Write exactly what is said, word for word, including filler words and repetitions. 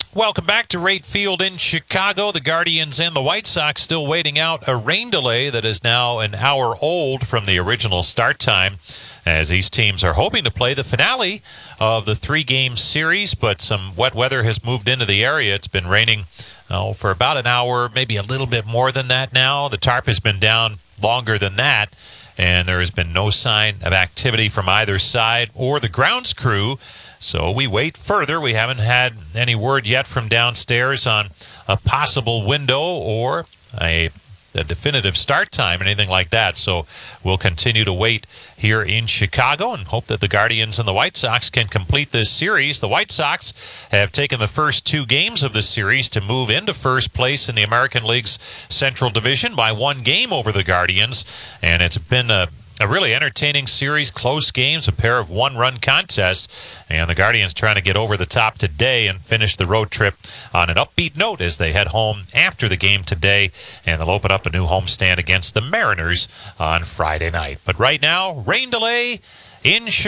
Welcome back to Rate Field in Chicago. The Guardians and the White Sox still waiting out a rain delay that is now an hour old from the original start time, as these teams are hoping to play the finale of the three-game series, but some wet weather has moved into the area. It's been raining oh, for about an hour, maybe a little bit more than that now. The tarp has been down longer than that, and there has been no sign of activity from either side or the grounds crew. So we wait further. We haven't had any word yet from downstairs on a possible window or a, a definitive start time, anything like that. So we'll continue to wait here in Chicago and hope that the Guardians and the White Sox can complete this series. The White Sox have taken the first two games of the series to move into first place in the American League's Central Division by one game over the Guardians, and it's been a A really entertaining series, close games, a pair of one-run contests, and the Guardians trying to get over the top today and finish the road trip on an upbeat note as they head home after the game today, and they'll open up a new homestand against the Mariners on Friday night. But right now, rain delay in Chicago.